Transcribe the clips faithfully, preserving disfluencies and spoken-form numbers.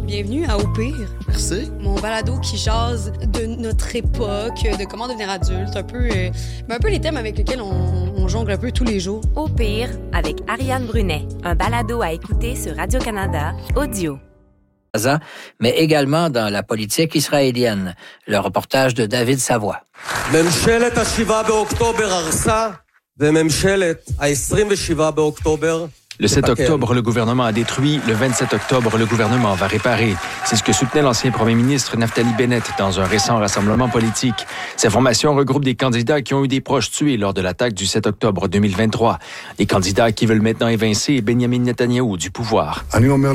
Bienvenue à Au pire. Merci. Mon balado qui jase de notre époque, de comment devenir adulte, un peu, euh, un peu les thèmes avec lesquels on, on jongle un peu tous les jours. Au pire, avec Ariane Brunet, un balado à écouter sur Radio-Canada, audio. Mais également dans la politique israélienne. Le reportage de David Savoie. ממשלת השבעה באוקטובר הרסה, וממשלת ה-עשרים ושבעה באוקטובר Le sept octobre, le gouvernement a détruit. Le vingt-sept octobre, le gouvernement va réparer. C'est ce que soutenait l'ancien premier ministre Naftali Bennett dans un récent rassemblement politique. Sa formation regroupe des candidats qui ont eu des proches tués lors de l'attaque du sept octobre deux mille vingt-trois. Des candidats qui veulent maintenant évincer Benjamin Netanyahou du pouvoir.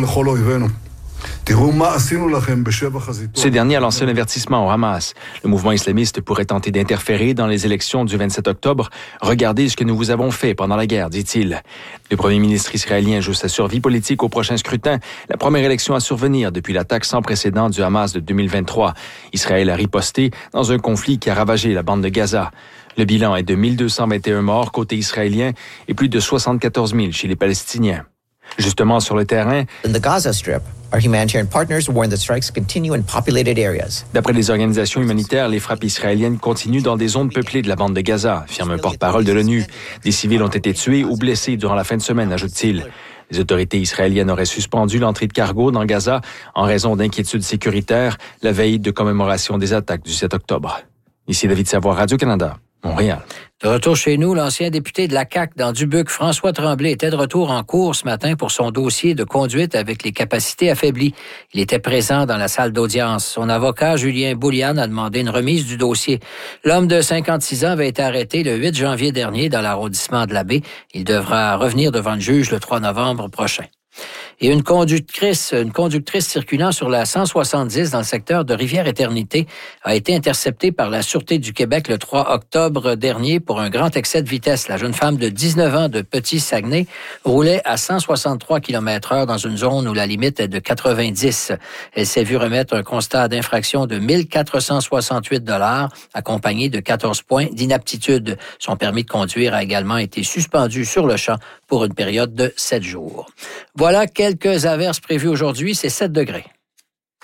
Ce dernier a lancé un avertissement au Hamas. Le mouvement islamiste pourrait tenter d'interférer dans les élections du vingt-sept octobre. Regardez ce que nous vous avons fait pendant la guerre, dit-il. Le premier ministre israélien joue sa survie politique au prochain scrutin, la première élection à survenir depuis l'attaque sans précédent du Hamas de deux mille vingt-trois. Israël a riposté dans un conflit qui a ravagé la bande de Gaza. Le bilan est de mille deux cent vingt et un morts côté israélien et plus de soixante-quatorze mille chez les Palestiniens. Justement, sur le terrain, In the Gaza Strip, our humanitarian partners warn that strikes continue in populated areas. D'après les organisations humanitaires, les frappes israéliennes continuent dans des zones peuplées de la bande de Gaza, affirme un porte-parole de l'ONU. Des civils ont été tués ou blessés durant la fin de semaine, ajoute-t-il. Les autorités israéliennes auraient suspendu l'entrée de cargo dans Gaza en raison d'inquiétudes sécuritaires la veille de commémoration des attaques du sept octobre. Ici David Savoie, Radio-Canada, Montréal. De retour chez nous, l'ancien député de la C A Q dans Dubuque, François Tremblay, était de retour en cours ce matin pour son dossier de conduite avec les capacités affaiblies. Il était présent dans la salle d'audience. Son avocat, Julien Bouliane, a demandé une remise du dossier. L'homme de cinquante-six ans avait été arrêté le huit janvier dernier dans l'arrondissement de la Baie. Il devra revenir devant le juge le trois novembre prochain. Et une conductrice, une conductrice circulant sur la cent soixante-dix dans le secteur de Rivière-Éternité a été interceptée par la Sûreté du Québec le trois octobre dernier pour un grand excès de vitesse. La jeune femme de dix-neuf ans de Petit-Saguenay roulait à cent soixante-trois kilomètres heure dans une zone où la limite est de quatre-vingt-dix. Elle s'est vue remettre un constat d'infraction de mille quatre cent soixante-huit dollars accompagné de quatorze points d'inaptitude. Son permis de conduire a également été suspendu sur le champ pour une période de sept jours. Voilà quelques averses prévues aujourd'hui, c'est sept degrés.